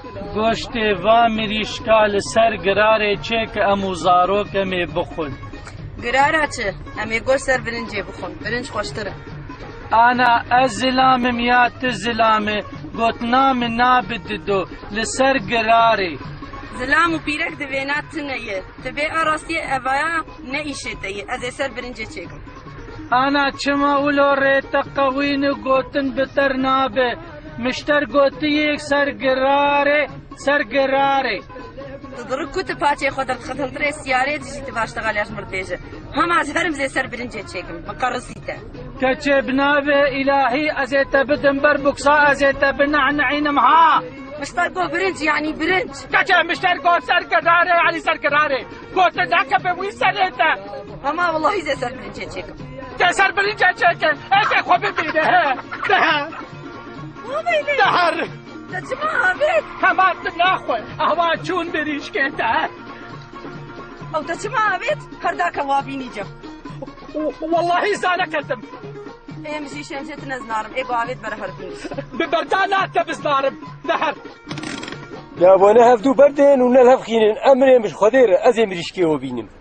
گۆشتێ وا مریشکا لەسەر گرارێ چێ کە ئەموو زارۆکەمێ بخۆن. گرارە چ؟ ئەمێ گۆشت سەر برنجێ بخۆن، برنج خۆشترە. ئانا ئەس زلامم یا تو زلامێ گوتنامە نابددۆ لەسەر گرارێ. زلام و پیرەک دەوێنات تنەیە، تبێ ئاڕاستیە ئەڤایە نەئیشێتەیە، ئەزێ سەر برنجێ چێکم. ئانا چما ولۆ ڕێتە قەوینە گوتن بتەر نابێ، مشتەر گوتیەک سەر گرارێ سەر گرارێ. تضرب كنت باتي خود الخدم تري سيارات جيت باش تغال ياش مرتجه هم از هرم زي سر برنجه تشيكم مقرصيته كتبنا إلهي أزيت بدن بربكسا أزيت بنعنعين مها مشتركو برنج يعني برنج كتب مشتركو سر كراري يعني سر كراري قلت ذاك بوي سريته هما والله زي سر برنجه تشيكم سر برنجه تشيكم ايش خو ببينه دهر تجمع بيت كمان ناخوي اهوا چون بريش كده او تجمع بيت هرداك وابيني جو والله زانا كذب ايه مشي شمشت نزنارم ايه قاعد برهر فيني ببردانات بزنارم دهر يا وانا هفدو بردين ونلهف خينين امري مش خدير ازي مريشكي وبينم